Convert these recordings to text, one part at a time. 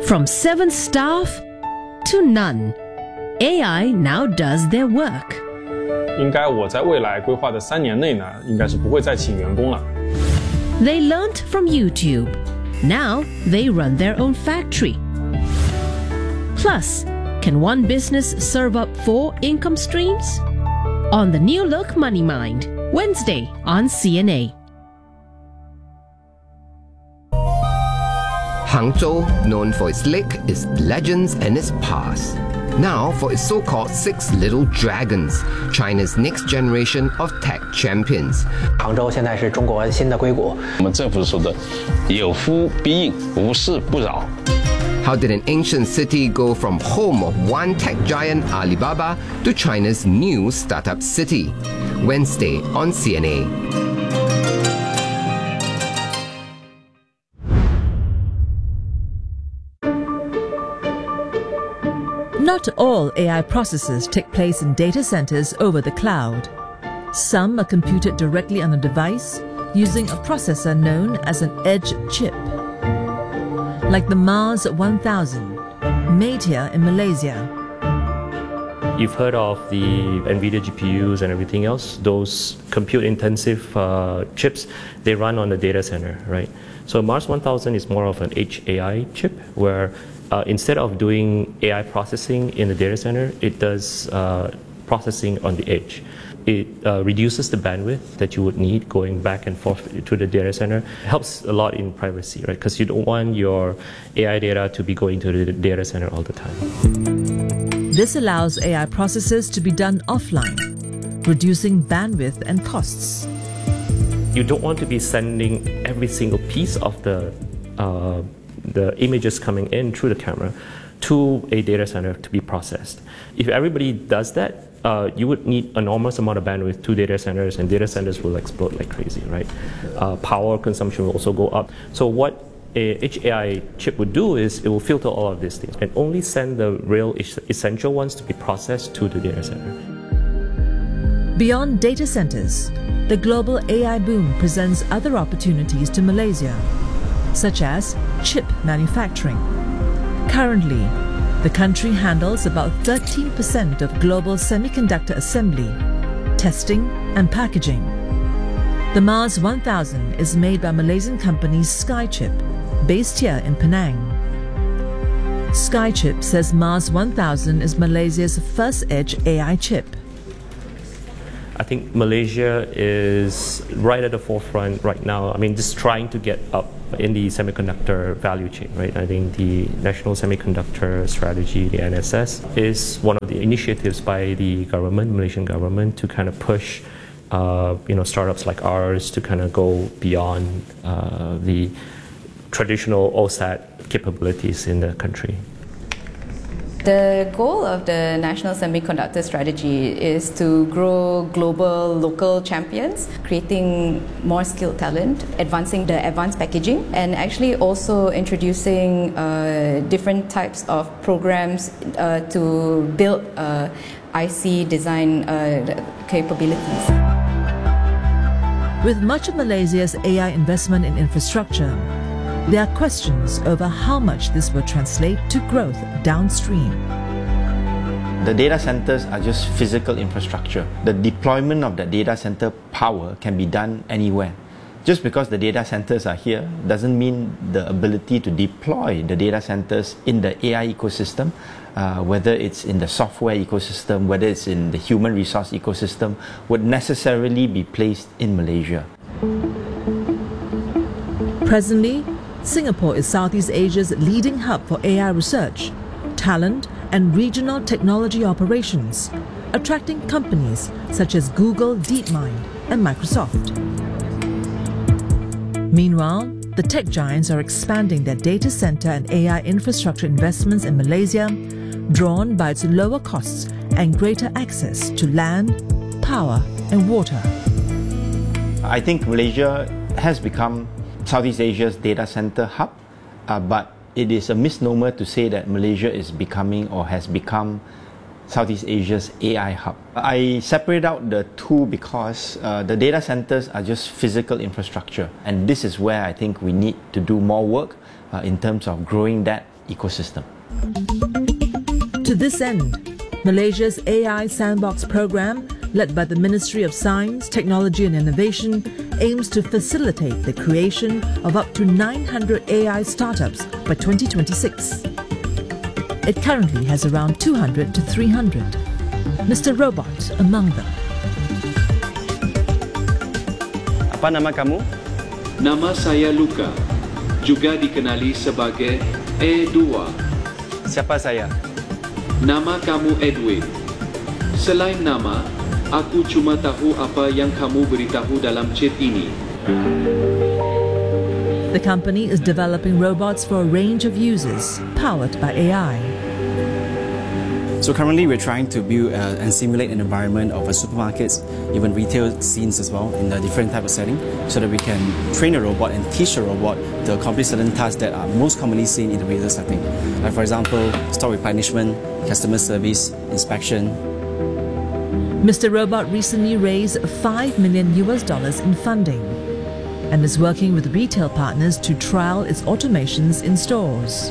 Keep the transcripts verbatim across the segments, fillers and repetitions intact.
From seven staff to none, A I now does their work. 应该我在未来规划的三年内呢，应该是不会再请员工了。 They learnt from YouTube. Now they run their own factory. Plus, can one business serve up four income streams? On the New Look Money Mind, Wednesday on C N A. Hangzhou, known for its lake, its legends and its past. Now for its so-called Six Little Dragons, China's next generation of tech champions. 杭州现在是中国新的硅谷。 我们政府说的有夫必应，无事不扰。 How did an ancient city go from home of one tech giant Alibaba to China's new startup city? Wednesday on C N A. Not all A I processes take place in data centers over the cloud. Some are computed directly on a device using a processor known as an edge chip. Like the Mars one thousand, made here in Malaysia. You've heard of the NVIDIA G P Us and everything else. Those compute-intensive uh, chips, they run on the data center, right? So Mars one thousand is more of an H A I chip where Uh, instead of doing A I processing in the data center, it does uh, processing on the edge. It uh, reduces the bandwidth that you would need going back and forth to the data center. It helps a lot in privacy, right? Because you don't want your A I data to be going to the data center all the time. This allows A I processes to be done offline, reducing bandwidth and costs. You don't want to be sending every single piece of the uh, the images coming in through the camera to a data center to be processed. If everybody does that, uh, you would need enormous amount of bandwidth to data centers, and data centers will explode like crazy, right? Uh, power consumption will also go up. So what a H A I chip would do is it will filter all of these things and only send the real essential ones to be processed to the data center. Beyond data centers, the global A I boom presents other opportunities to Malaysia, such as chip manufacturing. Currently, the country handles about thirteen percent of global semiconductor assembly, testing and packaging. The Mars one thousand is made by Malaysian company Skychip, based here in Penang. Skychip says Mars one thousand is Malaysia's first edge A I chip. I think Malaysia is right at the forefront right now. I mean, just trying to get up in the semiconductor value chain, right? I think the National Semiconductor Strategy, the N S S, is one of the initiatives by the government, Malaysian government, to kind of push, uh, you know, startups like ours to kind of go beyond uh, the traditional O S A T capabilities in the country. The goal of the National Semiconductor Strategy is to grow global local champions, creating more skilled talent, advancing the advanced packaging, and actually also introducing uh, different types of programs uh, to build uh, I C design uh, capabilities. With much of Malaysia's A I investment in infrastructure, there are questions over how much this will translate to growth downstream. The data centers are just physical infrastructure. The deployment of the data center power can be done anywhere. Just because the data centers are here doesn't mean the ability to deploy the data centers in the A I ecosystem, uh, whether it's in the software ecosystem, whether it's in the human resource ecosystem, would necessarily be placed in Malaysia. Presently, Singapore is Southeast Asia's leading hub for A I research, talent, and regional technology operations, attracting companies such as Google DeepMind and Microsoft. Meanwhile, the tech giants are expanding their data center and A I infrastructure investments in Malaysia, drawn by its lower costs and greater access to land, power, and water. I think Malaysia has become Southeast Asia's data center hub, uh, but it is a misnomer to say that Malaysia is becoming or has become Southeast Asia's A I hub. I separate out the two because uh, the data centers are just physical infrastructure, and this is where I think we need to do more work uh, in terms of growing that ecosystem. To this end, Malaysia's A I Sandbox program, led by the Ministry of Science, Technology and Innovation, aims to facilitate the creation of up to nine hundred A I startups by twenty twenty-six. It currently has around two hundred to three hundred, Mister Robot among them. Apa nama kamu? Nama saya Luca, juga dikenali sebagai E dua. Siapa saya? Nama kamu Edwin. Selain nama, aku cuma tahu apa yang kamu beritahu dalam chat ini. The company is developing robots for a range of users, powered by A I. So currently we're trying to build uh, and simulate an environment of a supermarkets, even retail scenes as well, in a different type of setting, so that we can train a robot and teach a robot to accomplish certain tasks that are most commonly seen in the retail setting. Like for example, store replenishment, customer service, inspection. Mister Robot recently raised five million U S dollars in funding and is working with retail partners to trial its automations in stores.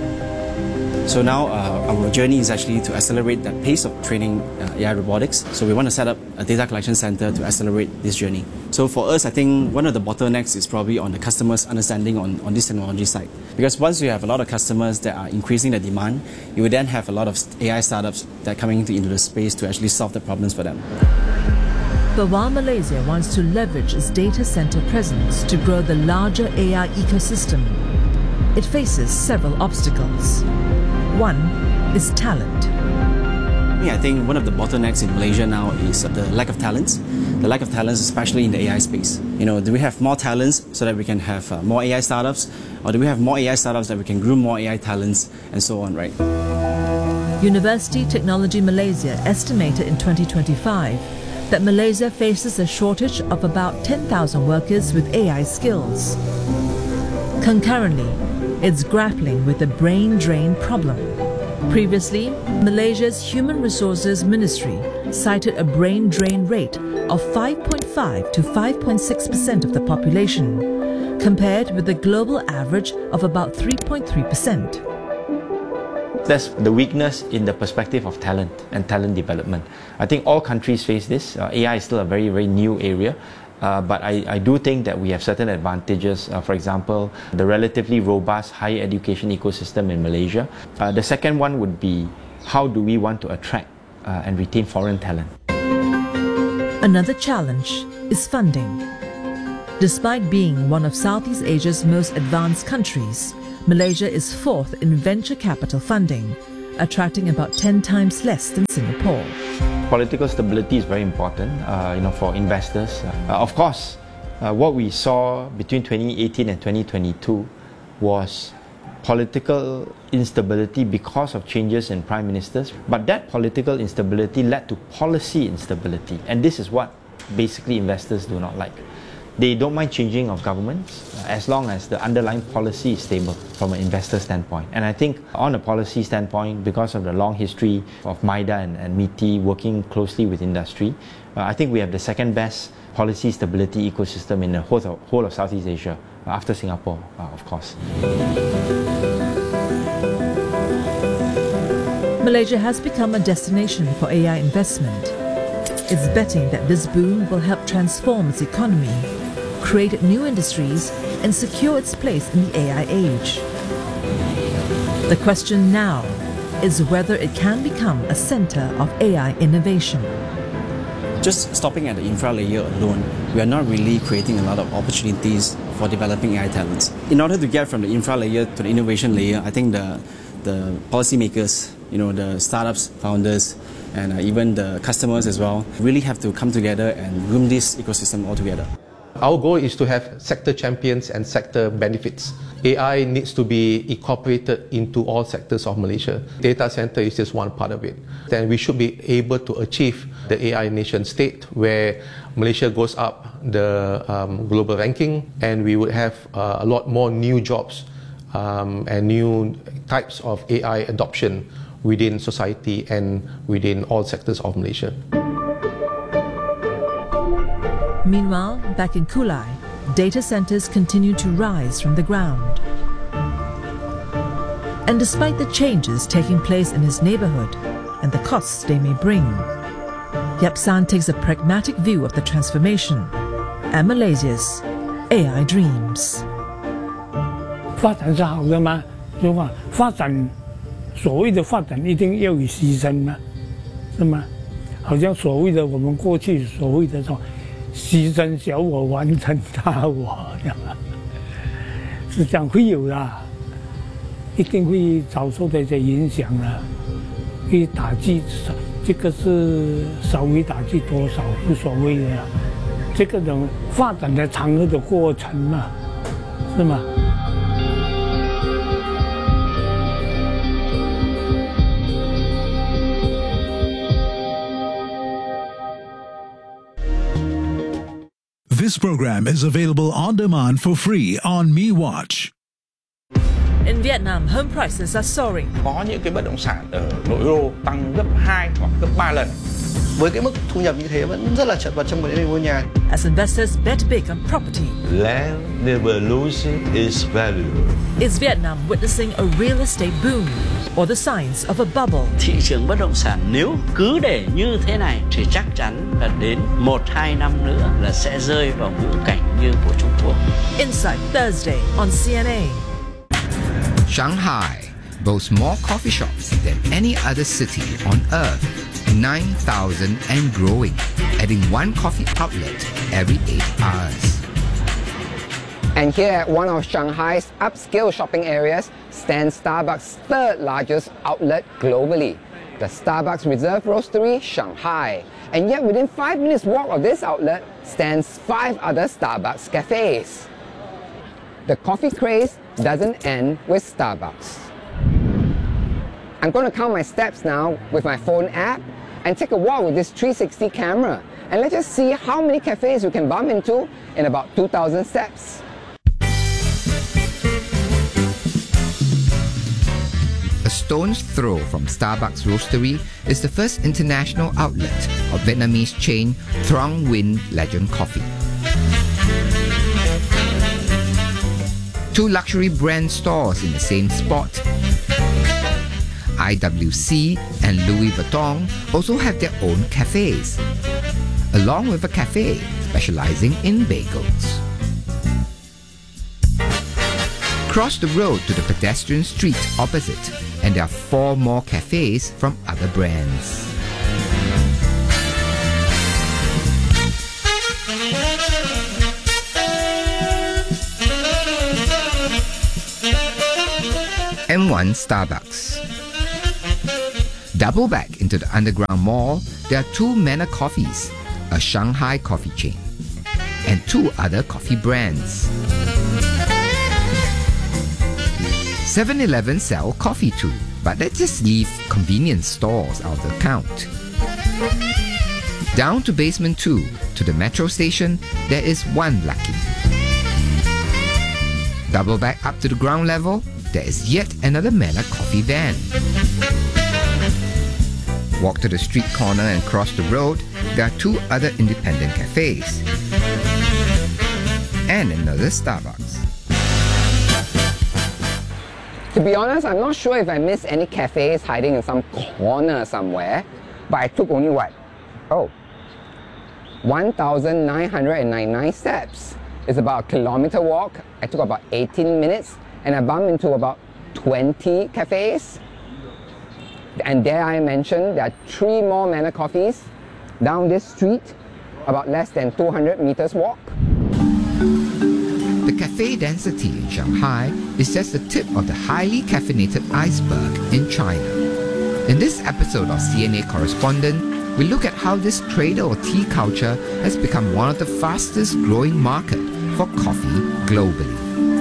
So now uh, our journey is actually to accelerate the pace of training uh, A I robotics. So we want to set up a data collection center to accelerate this journey. So for us, I think one of the bottlenecks is probably on the customer's understanding on, on this technology side. Because once you have a lot of customers that are increasing the demand, you will then have a lot of A I startups that are coming into, into the space to actually solve the problems for them. But while Malaysia wants to leverage its data center presence to grow the larger A I ecosystem, it faces several obstacles. One is talent. I think one of the bottlenecks in Malaysia now is the lack of talents. The lack of talents, especially in the A I space. You know, do we have more talents so that we can have uh, more A I startups? Or do we have more A I startups that we can groom more A I talents and so on, right? University Technology Malaysia estimated in twenty twenty-five that Malaysia faces a shortage of about ten thousand workers with A I skills. Concurrently, it's grappling with the brain drain problem. Previously, Malaysia's Human Resources Ministry cited a brain drain rate of five point five to five point six percent of the population, compared with the global average of about three point three percent. That's the weakness in the perspective of talent and talent development. I think all countries face this. Uh, A I is still a very, very new area. Uh, but I, I do think that we have certain advantages. Uh, for example, the relatively robust higher education ecosystem in Malaysia. Uh, the second one would be, how do we want to attract uh, and retain foreign talent? Another challenge is funding. Despite being one of Southeast Asia's most advanced countries, Malaysia is fourth in venture capital funding, attracting about ten times less than Singapore. Political stability is very important, uh, you know, for investors. Uh, of course, uh, what we saw between twenty eighteen and twenty twenty-two was political instability because of changes in prime ministers. But that political instability led to policy instability, and this is what basically investors do not like. They don't mind changing of governments uh, as long as the underlying policy is stable from an investor standpoint. And I think on a policy standpoint, because of the long history of MIDA and, and MITI working closely with industry, uh, I think we have the second best policy stability ecosystem in the whole of, whole of Southeast Asia, uh, after Singapore, uh, of course. Malaysia has become a destination for A I investment. It's betting that this boom will help transform its economy, create new industries, and secure its place in the A I age. The question now is whether it can become a center of A I innovation. Just stopping at the infra layer alone, we are not really creating a lot of opportunities for developing A I talents. In order to get from the infra layer to the innovation layer, I think the, the policymakers, you know, the startups, founders, and uh, even the customers as well, really have to come together and groom this ecosystem all together. Our goal is to have sector champions and sector benefits. A I needs to be incorporated into all sectors of Malaysia. Data center is just one part of it. Then we should be able to achieve the A I nation state where Malaysia goes up the um, global ranking, and we would have uh, a lot more new jobs um, and new types of A I adoption within society and within all sectors of Malaysia. Meanwhile, back in Kulai, data centers continue to rise from the ground. And despite the changes taking place in his neighborhood and the costs they may bring, Yap San takes a pragmatic view of the transformation and Malaysia's A I dreams. 发展是好的吗？如果发展，所谓的发展一定要有牺牲吗？是吗？好像所谓的我们过去所谓的说，牺牲小我完成大我，是这样会有的，一定会遭受这些影响的，会打击，这个是稍微打击多少无所谓的，这个种发展的长河的过程嘛，是吗？ This program is available on demand for free on MeWatch. In Vietnam, home prices are soaring. Có những cái bất động sản ở nội đô tăng gấp hai hoặc gấp ba lần. Với cái mức thu nhập như thế vẫn rất là chật vật trong vấn đề mua nhà. As investors bet big on property, land never loses its value. Is Vietnam witnessing a real estate boom or the signs of a bubble? Thị trường bất động sản nếu cứ để như thế này thì chắc chắn là đến một hai năm nữa là sẽ rơi vào ngữ cảnh như của Trung Quốc. Insight Thursday on C N A. Shanghai boasts more coffee shops than any other city on earth. nine thousand and growing, adding one coffee outlet every eight hours. And here at one of Shanghai's upscale shopping areas stands Starbucks' third largest outlet globally, the Starbucks Reserve Roastery Shanghai. And yet within five minutes walk of this outlet stands five other Starbucks cafes. The coffee craze doesn't end with Starbucks. I'm going to count my steps now with my phone app and take a walk with this three sixty camera. And let's just see how many cafes we can bump into in about two thousand steps. A stone's throw from Starbucks Roastery is the first international outlet of Vietnamese chain Truong Nguyen Legend Coffee. Two luxury brand stores in the same spot. I W C and Louis Vuitton also have their own cafes, along with a cafe specializing in bagels. Cross the road to the pedestrian street opposite, and there are four more cafes from other brands. And one Starbucks. Double back into the underground mall, there are two Manor Coffees, a Shanghai coffee chain, and two other coffee brands. seven eleven sell coffee too, but let's just leave convenience stores out of the count. Down to basement two, to the metro station, there is one Lucky. Double back up to the ground level, there is yet another Manor coffee van. Walk to the street corner and cross the road, there are two other independent cafes. And another Starbucks. To be honest, I'm not sure if I missed any cafes hiding in some corner somewhere, but I took only what? Oh, one thousand nine hundred ninety-nine steps. It's about a kilometer walk. I took about eighteen minutes and I bumped into about twenty cafes. And there I mentioned there are three more Manor Coffees down this street, about less than two hundred meters walk. The cafe density in Shanghai is just the tip of the highly caffeinated iceberg in China. In this episode of C N A Correspondent, we look at how this cradle of tea culture has become one of the fastest growing markets for coffee globally.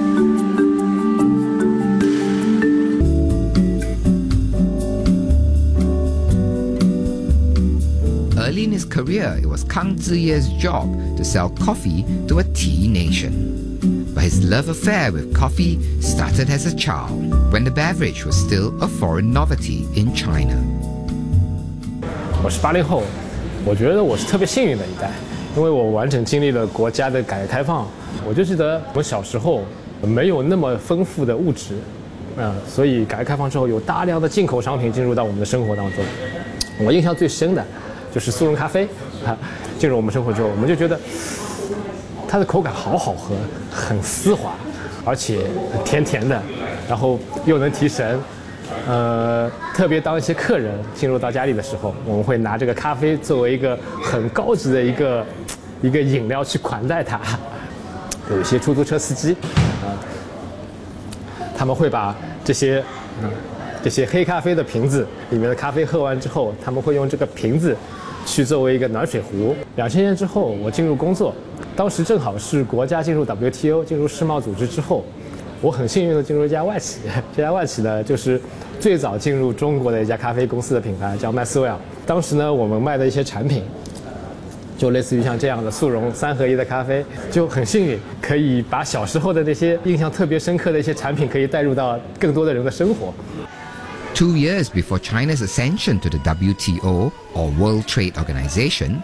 Early in his career, it was Kang Ziye's job to sell coffee to a tea nation. But his love affair with coffee started as a child, when the beverage was still a foreign novelty in China. 我是八零后，我觉得我是特别幸运的一代，因为我完整经历了国家的改革开放。我就记得我小时候没有那么丰富的物质， 呃，所以改革开放之后有大量的进口商品进入到我们的生活当中。我印象最深的就是速溶咖啡啊，进入我们生活之后，我们就觉得它的口感好好喝，很丝滑，而且甜甜的，然后又能提神。呃，特别当一些客人进入到家里的时候，我们会拿这个咖啡作为一个很高级的一个一个饮料去款待它。有一些出租车司机啊、呃，他们会把这些啊、呃、这些黑咖啡的瓶子里面的咖啡喝完之后，他们会用这个瓶子去作为一个暖水壶。两千年之后，我进入工作，当时正好是国家进入 W T O 进入世贸组织之后。我很幸运的进入一家外企，这家外企呢就是最早进入中国的一家咖啡公司的品牌，叫麦斯威尔。当时呢，我们卖的一些产品，就类似于像这样的速溶三合一的咖啡，就很幸运可以把小时候的那些印象特别深刻的一些产品，可以带入到更多的人的生活。 Two years before China's ascension to the W T O, or World Trade Organization,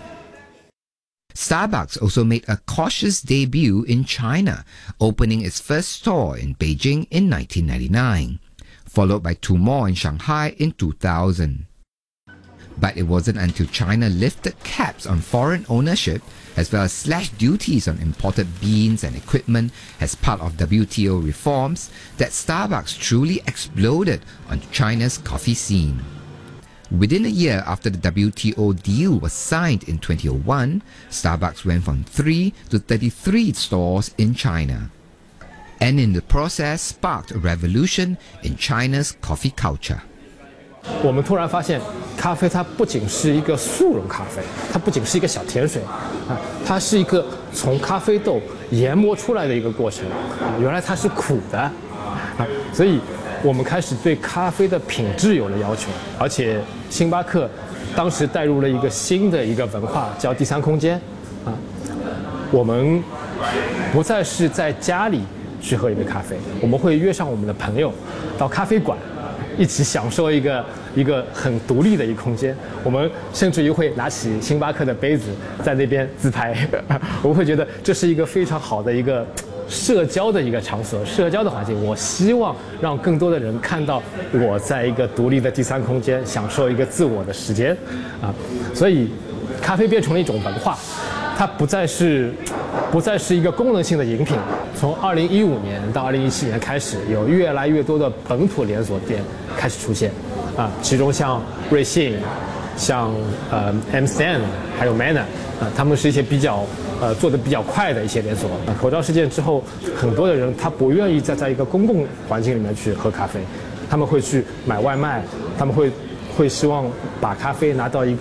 Starbucks also made a cautious debut in China, opening its first store in Beijing in nineteen ninety-nine, followed by two more in Shanghai in two thousand. But it wasn't until China lifted caps on foreign ownership as well as slashed duties on imported beans and equipment as part of W T O reforms that Starbucks truly exploded on China's coffee scene. Within a year after the W T O deal was signed in two thousand one, Starbucks went from three to thirty-three stores in China, and in the process sparked a revolution in China's coffee culture. 我们突然发现，咖啡它不仅是一个速溶咖啡，它不仅是一个小甜水，啊，它是一个从咖啡豆研磨出来的一个过程，啊，原来它是苦的，啊，所以我们开始对咖啡的品质有了要求，而且星巴克当时带入了一个新的一个文化，叫第三空间，啊，我们不再是在家里去喝一杯咖啡，我们会约上我们的朋友到咖啡馆。一起享受一个一个很独立的一个空间，我们甚至于会拿起星巴克的杯子在那边自拍，我们会觉得这是一个非常好的一个社交的一个场所，社交的环境。我希望让更多的人看到我在一个独立的第三空间，享受一个自我的时间，啊，所以咖啡变成了一种文化，它不再是不再是一个功能性的饮品。从二零一五年到二零一七年开始，有越来越多的本土连锁店开始出现，啊，其中像瑞幸、像呃 M 三 还有 Manner， 啊，他们是一些比较呃做的比较快的一些连锁。啊，口罩事件之后，很多的人他不愿意再在一个公共环境里面去喝咖啡，他们会去买外卖，他们会会希望把咖啡拿到一个